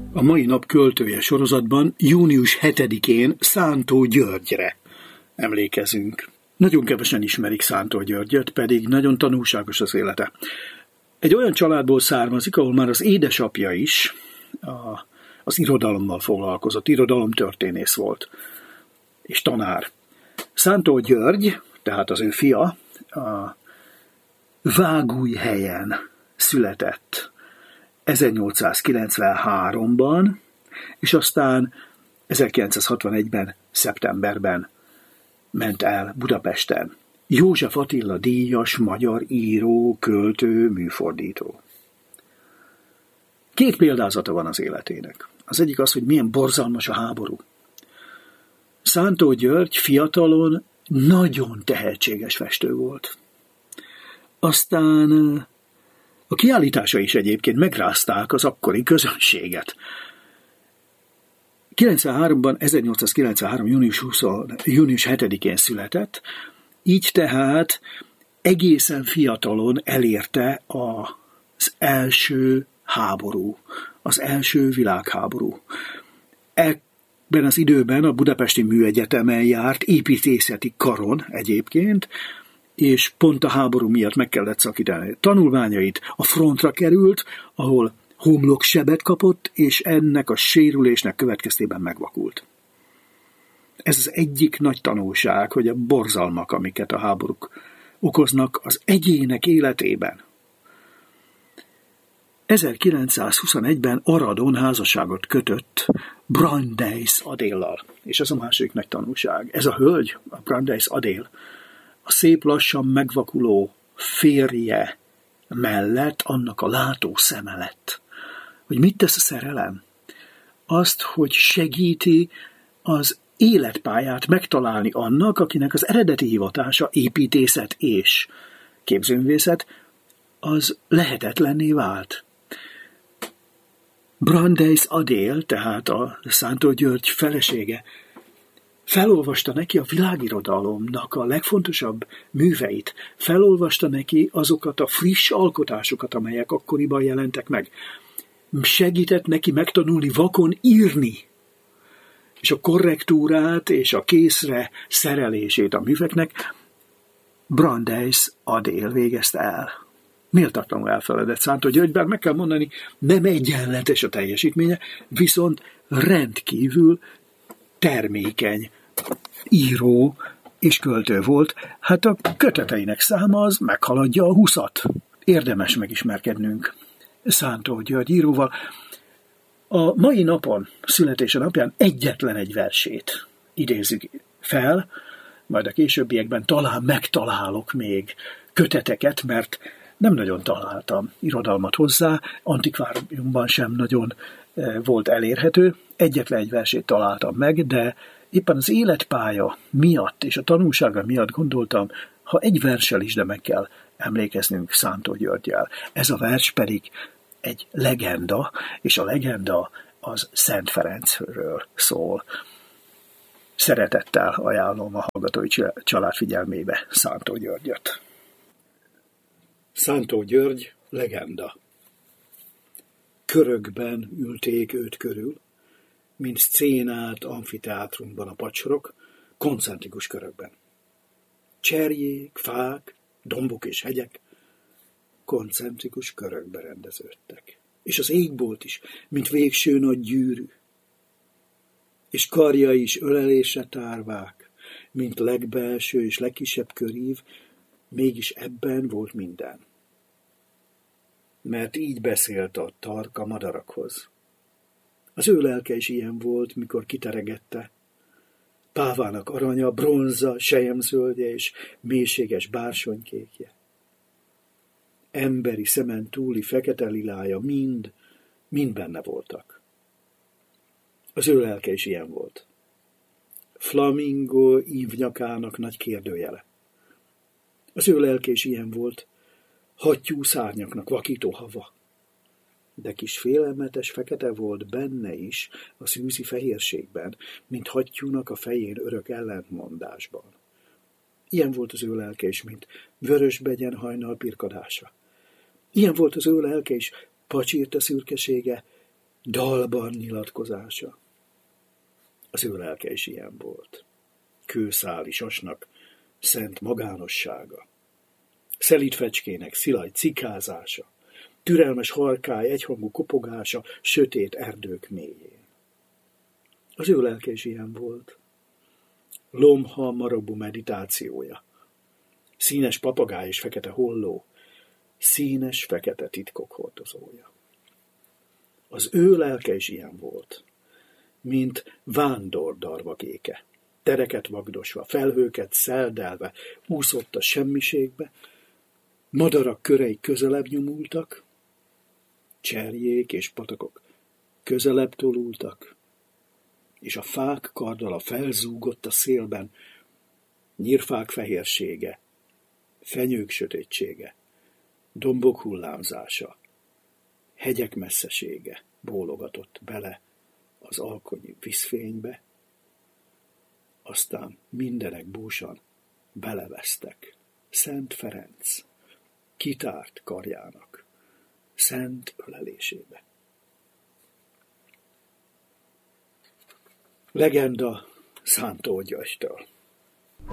A mai nap költője sorozatban június 7-én Szántó Györgyre emlékezünk. Nagyon kevesen ismerik Szántó Györgyöt, pedig nagyon tanulságos az élete. Egy olyan családból származik, ahol már az édesapja is az irodalommal foglalkozott, irodalomtörténész volt, és tanár. Szántó György, tehát az ő fia, a Vágújhelyen született 1893-ban, és aztán 1961-ben, szeptemberben ment el Budapesten. József Attila díjas magyar író, költő, műfordító. 2 példázata van az életének. Az egyik az, hogy milyen borzalmas a háború. Szántó György fiatalon nagyon tehetséges festő volt. Aztán a kiállítása is egyébként megrázták az akkori közönséget. 1893 június 7-én született, így tehát egészen fiatalon elérte az első háború, az első világháború. Ebben az időben a Budapesti Műegyetemen járt, építészeti karon egyébként, és pont a háború miatt meg kellett szakítani tanulmányait, a frontra került, ahol homloksebet kapott, és ennek a sérülésnek következtében megvakult. Ez az egyik nagy tanulság, hogy a borzalmak, amiket a háborúk okoznak az egyének életében. 1921-ben Aradon házasságot kötött Brandeis Adéllal, és ez a második nagy tanulság. Ez a hölgy, a Brandeis Adél, a szép lassan megvakuló férje mellett annak a látó szeme lett. Hogy mit tesz a szerelem? Azt, hogy segíti az életpályát megtalálni annak, akinek az eredeti hivatása építészet és képzőművészet, az lehetetlenné vált. Brandeis Adél, tehát a Szántó György felesége, felolvasta neki a világirodalomnak a legfontosabb műveit, felolvasta neki azokat a friss alkotásokat, amelyek akkoriban jelentek meg. Segített neki megtanulni vakon írni, és a korrektúrát és a készre szerelését a műveknek Brandeis Adél végezte el. Méltatlanul elfeledett Szántó György, bár meg kell mondani, nem egyenletes a teljesítménye, viszont rendkívül termékeny író és költő volt. Hát a köteteinek száma az meghaladja a 20-at. Érdemes megismerkednünk Szántó György íróval. A mai napon, születése napján egyetlen egy versét idézzük fel, majd a későbbiekben talán megtalálok még köteteket, mert nem nagyon találtam irodalmat hozzá, antikváriumban sem nagyon volt elérhető. Egyetlen egy versét találtam meg, de éppen az életpálya miatt és a tanulsága miatt gondoltam, ha egy verssel is, de meg kell emlékeznünk Szántó Györggyel. Ez a vers pedig egy legenda, és a legenda az Szent Ferencről szól. Szeretettel ajánlom a hallgatói család figyelmébe Szántó Györgyöt. Szántó György, legenda. Körökben ülték őt körül, mint szcénát amfiteátrumban a pacsorok, koncentrikus körökben. Cserjék, fák, dombok és hegyek koncentrikus körökbe rendeződtek. És az égbolt is, mint végső nagy gyűrű. És karjai is ölelésre tárvák, mint legbelső és legkisebb körív, mégis ebben volt minden. Mert így beszélt a tarka madarakhoz. Az ő lelke is ilyen volt, mikor kiteregette. Pávának aranya, bronza, selyemzöldje és mélységes bársonykékje. Emberi szemen túli fekete lilája mind benne voltak. Az ő lelke is ilyen volt. Flamingo ívnyakának nagy kérdőjele. Az ő lelke is ilyen volt, hattyú szárnyaknak vakító hava. De kis félelmetes fekete volt benne is a szűzi fehérségben, mint hattyúnak a fején örök ellentmondásban. Ilyen volt az ő lelke is, mint vörösbegyen hajnal pirkadása. Ilyen volt az ő lelke is, pacsírta szürkesége, dalban nyilatkozása. Az ő lelke is ilyen volt. Kőszáli sasnak szent magánossága, szelíd fecskének szilaj cikázása, türelmes harkály egyhangú kopogása sötét erdők mélyén. Az ő lelke is ilyen volt. Lomha marabú meditációja, színes papagáj és fekete holló, színes fekete titkok hordozója. Az ő lelke is ilyen volt, mint vándor darvagéke, tereket vagdosva, felhőket szeldelve úszott a semmiségbe, madarak körei közelebb nyomultak, cserjék és patakok közelebb tolultak, és a fák kardala felzúgott a szélben, nyírfák fehérsége, fenyők sötétsége, dombok hullámzása, hegyek messzesége bólogatott bele az alkonyi vízfénybe, aztán mindenek búsan belevesztek Szent Ferenc kitárt karjának szent ölelésébe. Legenda Szántó Györgytől.